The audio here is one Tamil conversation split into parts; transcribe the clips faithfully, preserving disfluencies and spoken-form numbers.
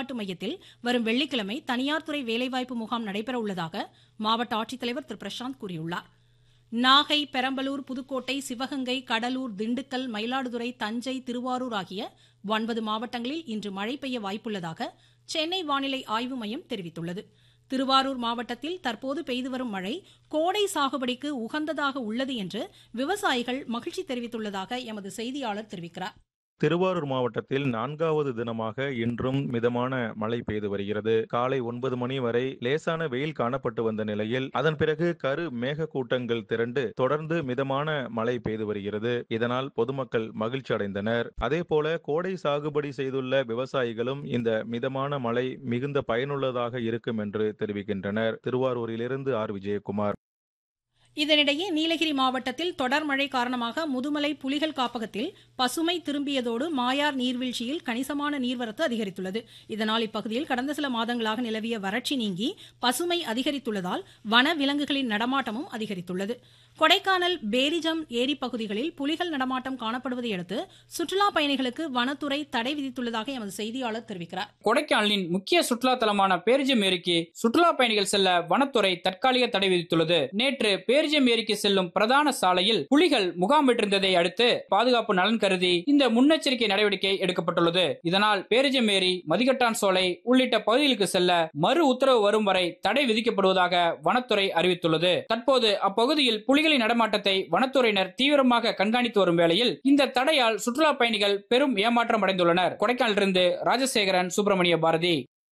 வழிகாட்டு மையத்தில் வரும் வெள்ளிக்கிழமை தனியார் துறை வேலைவாய்ப்பு முகாம் நடைபெற உள்ளதாக மாவட்ட ஆட்சித்தலைவர் திரு பிரசாந்த் கூறியுள்ளார். நாகை, பெரம்பலூர், புதுக்கோட்டை, சிவகங்கை, கடலூர், திண்டுக்கல், மயிலாடுதுறை, தஞ்சை, திருவாரூர் ஆகிய ஒன்பது மாவட்டங்களில் இன்று மழை பெய்ய வாய்ப்புள்ளதாக சென்னை வானிலை ஆய்வு மையம் தெரிவித்துள்ளது. திருவாரூர் மாவட்டத்தில் தற்போது பெய்து வரும் மழை கோடை சாகுபடிக்கு உகந்ததாக உள்ளது என்று விவசாயிகள் மகிழ்ச்சி தெரிவித்துள்ளதாக எமது செய்தியாளர் தெரிவிக்கிறார். திருவாரூர் மாவட்டத்தில் நான்காவது தினமாக இன்றும் மிதமான மழை பெய்து வருகிறது. காலை ஒன்பது மணி வரை லேசான வெயில் காணப்பட்டு வந்த நிலையில் அதன் பிறகு கரு மேக கூட்டங்கள் திரண்டு தொடர்ந்து மிதமான மழை பெய்து வருகிறது. இதனால் பொதுமக்கள் மகிழ்ச்சி அடைந்தனர். அதே போல கோடை சாகுபடி செய்துள்ள விவசாயிகளும் இந்த மிதமான மழை மிகுந்த பயனுள்ளதாக இருக்கும் என்று தெரிவிக்கின்றனர். திருவாரூரிலிருந்து ஆர் விஜயகுமார். இதனிடையே நீலகிரி மாவட்டத்தில் தொடர் மழை காரணமாக முதுமலை புலிகள் காப்பகத்தில் பசுமை திரும்பியதோடு மாயார் நீர்வீழ்ச்சியில் கணிசமான நீர்வரத்து அதிகரித்துள்ளது. இதனால் இப்பகுதியில் கடந்த சில மாதங்களாக நிலவிய வறட்சி நீங்கி பசுமை அதிகரித்துள்ளதால் வன விலங்குகளின் நடமாட்டமும் அதிகரித்துள்ளது. கொடைக்கானல் பேரிஜம் ஏரி பகுதிகளில் புலிகள் நடமாட்டம் காணப்படுவதை அடுத்து சுற்றுலா பயணிகளுக்கு வனத்துறை தடை விதித்துள்ளதாக எமது செய்தியாளர் தெரிவிக்கிறார். கொடைக்கானலின் முக்கிய சுற்றுலா தலமான பேரிஜம் ஏரிக்கு சுற்றுலா பயணிகள் செல்ல வனத்துறை தற்காலிக தடை விதித்துள்ளது. நேற்று பேரிஜம் ஏரிக்கு செல்லும் பிரதான சாலையில் புலிகள் முகாமிட்டிருந்ததை அடுத்து பாதுகாப்பு நலன் கருதி இந்த முன்னெச்சரிக்கை நடவடிக்கை எடுக்கப்பட்டுள்ளது. இதனால் பேரிஜம் ஏரி, மதிகட்டான் சோலை உள்ளிட்ட பகுதிகளுக்கு செல்ல மறு உத்தரவு வரும் வரை தடை விதிக்கப்படுவதாக வனத்துறை அறிவித்துள்ளது. தற்போது அப்பகுதியில் புலிகளின் நடமாட்டத்தை வனத்துறையினர் தீவிரமாக கண்காணித்து வரும் வேளையில் இந்த தடையால் சுற்றுலா பயணிகள் பெரும் ஏமாற்றம் அடைந்துள்ளனர். கொடைக்கானலிலிருந்து ராஜசேகரன், சுப்பிரமணிய பாரதி.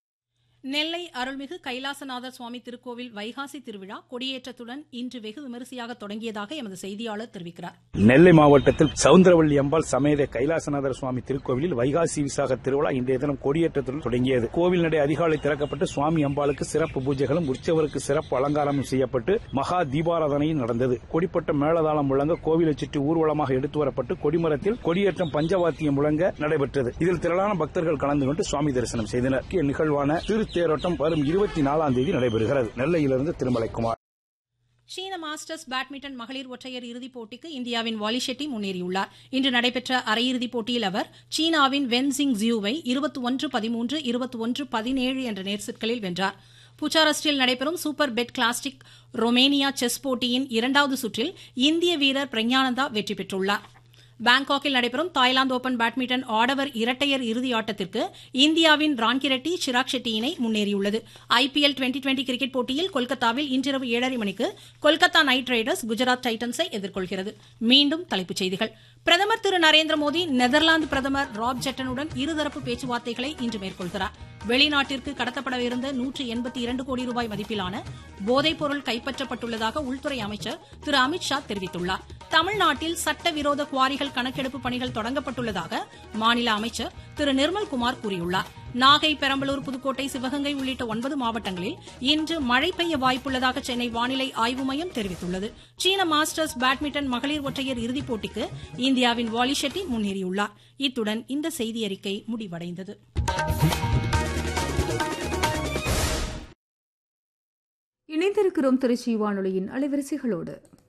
நெல்லை அருள்மிகு கைலாசநாதர் சுவாமி திருக்கோவில் வைகாசி திருவிழா கொடியேற்றத்துடன் இன்று வெகு விமரிசையாக தொடங்கியதாக எமது செய்தியாளர் தெரிவிக்கிறார். நெல்லை மாவட்டத்தில் சவுந்தரவள்ளி அம்பாள் சமேத கைலாசநாதர் சுவாமி திருக்கோவிலில் வைகாசி விசாக திருவிழா இன்றைய தினம் கொடியேற்றத்துடன் தொடங்கியது. கோவில் நடை அதிகாலை திறக்கப்பட்டு சுவாமி அம்பாளுக்கு சிறப்பு பூஜைகளும் உற்சவருக்கு சிறப்பு அலங்காரமும் செய்யப்பட்டு மகா தீபாராதனையும் நடந்தது. கொடிப்பட்ட மேளதாளம் முழங்க கோவிலை சுற்றி ஊர்வலமாக எடுத்து வரப்பட்டு கொடிமரத்தில் கொடியேற்றம் பஞ்சவாத்தியம் முழங்க நடைபெற்றது. இதில் திரளான பக்தர்கள் கலந்து கொண்டு சுவாமி தரிசனம் செய்தனர். நிகழ்வான திரு தேரோட்டம் வரும் இருபத்தி நாலாம் தேதி நடைபெறுகிறது. நெல்லையிலிருந்து திருமலைக்குமார். சீன மாஸ்டர்ஸ் பேட்மிண்டன் மகளிர் ஒற்றையர் இறுதிப் போட்டிக்கு இந்தியாவின் வாலி ஷெட்டி முன்னேறியுள்ளார். இன்று நடைபெற்ற அரையிறுதிப் போட்டியில் அவர் சீனாவின் வென் ஜிங் ஜியூவை இருபத்தி ஒன்று பதிமூன்று, இருபத்தி ஒன்று பதினேழு என்ற நேர் செட்களில் வென்றார். புச்சாரஸ்டில் நடைபெறும் super bed classic Romania chess போட்டியின் இரண்டாவது சுற்றில் இந்திய வீரர் பிரக்ஞானந்தா வெற்றி பெற்றுள்ளார். பாங்காக்கில் நடைபெறும் தாய்லாந்து ஓபன் பேட்மிண்டன் ஆடவர் இரட்டையர் இறுதி ஆட்டத்திற்கு இந்தியாவின் ரான்கிரெட்டி, சிராக் ஷெட்டி இணை முன்னேறியுள்ளது. ஐபிஎல் டுவெண்டி டுவெண்டி கிரிக்கெட் போட்டியில் கொல்கத்தாவில் இன்றிரவு ஏழரை மணிக்கு கொல்கத்தா நைட் ரைடர்ஸ் குஜராத் டைட்டன்ஸை எதிர்கொள்கிறது. மீண்டும் தலைப்புச் செய்திகள். பிரதமர் திரு நரேந்திர மோடி நெதர்லாந்து பிரதமர் ராப் ஜெட்டனுடன் இருதரப்பு பேச்சுவார்த்தைகளை இன்று மேற்கொள்கிறார். வெளிநாட்டிற்கு கடத்தப்படவிருந்த நூற்று எண்பத்தி இரண்டு கோடி ரூபாய் மதிப்பிலான போதைப் பொருள் கைப்பற்றப்பட்டுள்ளதாக உள்துறை அமைச்சர் திரு அமித்ஷா தெரிவித்துள்ளார். தமிழ்நாட்டில் சட்டவிரோத குவாரிகள் கணக்கெடுப்பு பணிகள் தொடங்கப்பட்டுள்ளதாக மாநில அமைச்சர் திரு நிர்மல்குமார் கூறியுள்ளார். நாகை, பெரம்பலூர், புதுக்கோட்டை, சிவகங்கை உள்ளிட்ட ஒன்பது மாவட்டங்களில் இன்று மழை பெய்ய வாய்ப்புள்ளதாக சென்னை வானிலை ஆய்வு மையம் தெரிவித்துள்ளது. சீன மாஸ்டர்ஸ் பேட்மிண்டன் மகளிர் ஒற்றையர் இறுதிப் போட்டிக்கு இந்தியாவின் வாலி ஷெட்டி முன்னேறியுள்ளார். இத்துடன் இந்த செய்தியறிக்கை முடிவடைந்தது. இணைந்திருக்கிறோம் திருச்சி வானொலியின் அலைவரிசைகளோடு.